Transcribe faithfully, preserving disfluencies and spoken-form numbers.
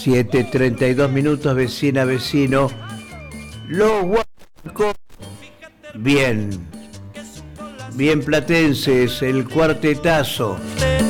siete treinta y dos minutos, vecina, vecino. Los Guancos, bien, bien platenses, el cuartetazo.